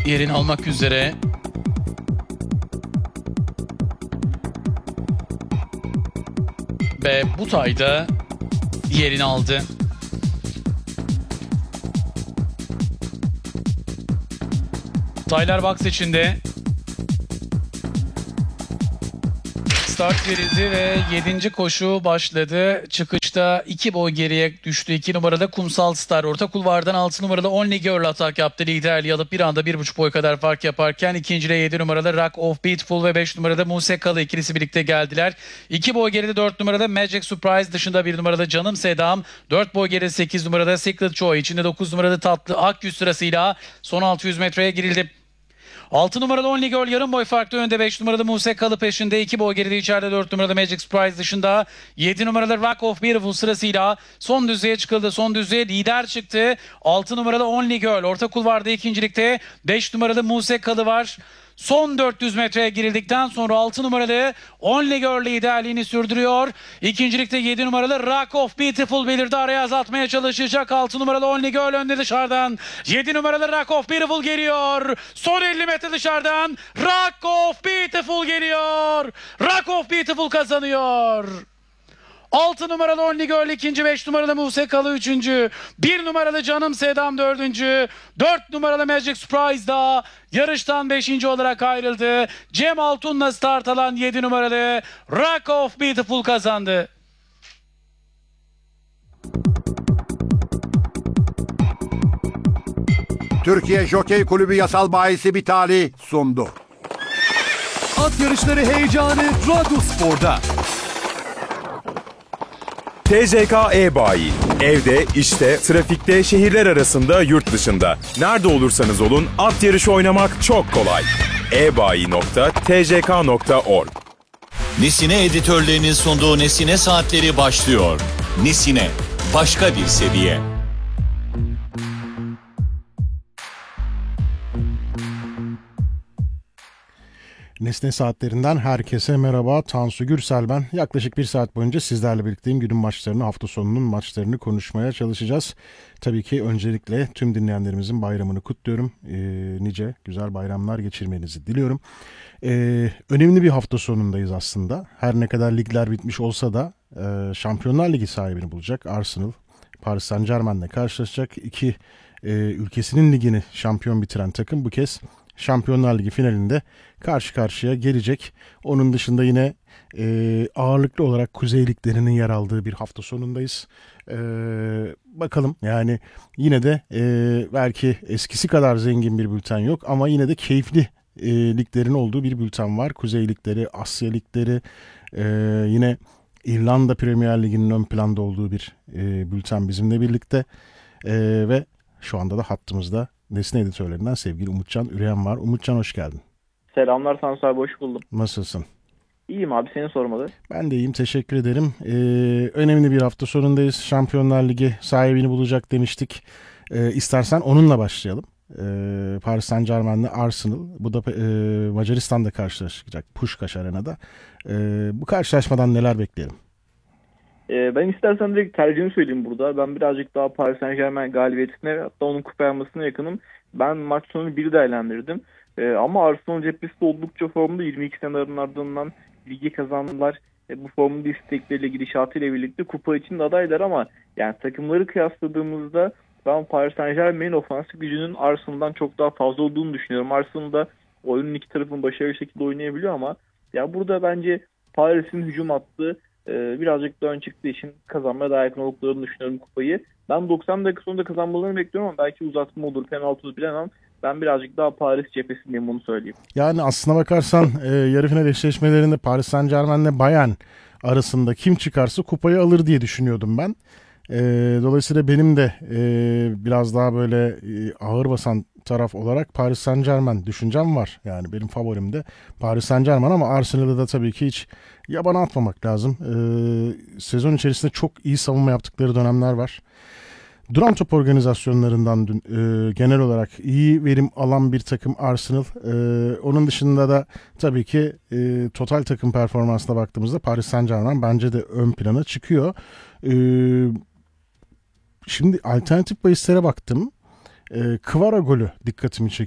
yerini almak üzere. Ve Butay da yerini aldı. Tyler box içinde. Start verildi ve 7. koşu başladı. Çıkışta 2 boy geriye düştü. 2 numarada Kumsal Star. Orta kulvardan 6 numarada Only Girl atak yaptı. Liderliği alıp bir anda 1,5 boy kadar fark yaparken ikincide 7 numarada Rock of Beautiful ve 5 numarada Muse Kalı ikilisi birlikte geldiler. 2 boy geride 4 numarada Magic Surprise, dışında 1 numarada Canım Sedam. 4 boy geride 8 numarada Secret Joy. İçinde 9 numarada Tatlı Akgüz sırasıyla son 600 metreye girildi. 6 numaralı Only Girl yarım boy farklı önde. 5 numaralı Muse Kalı peşinde. 2 boy geride içeride 4 numaralı Magic Surprise dışında. 7 numaralı Rock of Beautiful sırasıyla son düzlüğe çıkıldı. Son düzlüğe lider çıktı. 6 numaralı Only Girl orta kulvarda ikincilikte. 5 numaralı Muse Kalı var. Son 400 metreye girildikten sonra 6 numaralı Only Girl liderliğini sürdürüyor. İkincilikte 7 numaralı Rock of Beautiful belirdi. Araya azaltmaya çalışacak. 6 numaralı Only Girl önde dışarıdan. 7 numaralı Rock of Beautiful geliyor. Son 50 metre dışarıdan Rock of Beautiful geliyor. Rock of Beautiful kazanıyor. 6 numaralı Only Girl ikinci, 5 numaralı Muse Kalı üçüncü, 1 numaralı Canım Sedam dördüncü, 4 numaralı Magic Surprise da yarıştan 5. olarak ayrıldı. Cem Altun'la start alan 7 numaralı Rock of Beautiful kazandı. Türkiye Jokey Kulübü Yasal Bayisi Bitali sundu. At yarışları heyecanı Radyospor'da. TCK E-Bayi. Evde, işte, trafikte, şehirler arasında, yurt dışında. Nerede olursanız olun at yarışı oynamak çok kolay. ebayi.tck.org. Nesine editörlerinin sunduğu Nesine Saatleri başlıyor. Nesine, başka bir seviye. Nesne Saatlerinden herkese merhaba. Tansu Gürsel ben. Yaklaşık bir saat boyunca sizlerle birlikteyim. Günün maçlarını, hafta sonunun maçlarını konuşmaya çalışacağız. Tabii ki öncelikle tüm dinleyenlerimizin bayramını kutluyorum. Nice güzel bayramlar geçirmenizi diliyorum. Önemli bir hafta sonundayız aslında. Her ne kadar ligler bitmiş olsa da Şampiyonlar Ligi sahibini bulacak. Arsenal, Paris Saint-Germain'le karşılaşacak. İki ülkesinin ligini şampiyon bitiren takım bu kez Şampiyonlar Ligi finalinde karşı karşıya gelecek. Onun dışında yine ağırlıklı olarak kuzey liglerinin yer aldığı bir hafta sonundayız. Bakalım yani yine de belki eskisi kadar zengin bir bülten yok ama yine de keyifli liglerin olduğu bir bülten var. Kuzey ligleri, Asya ligleri, yine İrlanda Premier Ligi'nin ön planda olduğu bir bülten bizimle birlikte ve şu anda da hattımızda Nesne editörlerinden sevgili Umutcan Üreyen var. Umutcan hoş geldin. Selamlar Tansu abi, hoş buldum. Nasılsın? İyiyim abi, seni sormalı. Ben de iyiyim, teşekkür ederim. Önemli bir hafta sonundayız. Şampiyonlar Ligi sahibini bulacak demiştik. İstersen onunla başlayalım. Paris Saint-Germain'le Arsenal. Bu da Macaristan'da karşılaşacak Puskás Arena'da. Bu karşılaşmadan neler bekleyelim? Ben istersen direkt tercihimi söyleyeyim burada. Ben birazcık daha Paris Saint-Germain galibiyetine, hatta onun kupa almasına yakınım. Ben maç sonu 1'i değerlendirdim. Ama Arsenal cephesi oldukça formda. 22 senenin ardından ligi kazandılar. Bu formda istekleriyle, gidişatıyla birlikte kupa için de adaylar ama yani takımları kıyasladığımızda ben Paris Saint-Germain'in ofansif gücünün Arsenal'dan çok daha fazla olduğunu düşünüyorum. Arsenal'da oyunun iki tarafını başarılı şekilde oynayabiliyor ama ya burada bence Paris'in hücum attığı birazcık daha ön çıktığı için kazanmaya daha yakın olduklarını düşünüyorum kupayı. Ben 90 dakika sonunda kazanmalarını bekliyorum ama belki uzatma olur, penaltı olur bilemem. Ben birazcık daha Paris cephesindeyim, bunu söyleyeyim. Yani aslına bakarsan yarı final eşleşmelerinde Paris Saint-Germain'le Bayern arasında kim çıkarsa kupayı alır diye düşünüyordum ben. Dolayısıyla benim de biraz daha böyle ağır basan taraf olarak Paris Saint-Germain düşüncem var. Yani benim favorim de Paris Saint-Germain ama Arsenal'ı da tabii ki hiç yabana atmamak lazım. Sezon içerisinde çok iyi savunma yaptıkları dönemler var. Duran top organizasyonlarından genel olarak iyi verim alan bir takım Arsenal. Onun dışında da tabii ki total takım performansına baktığımızda Paris Saint-Germain bence de ön plana çıkıyor. Şimdi alternatif bahislere baktım. Kvara golü dikkatimi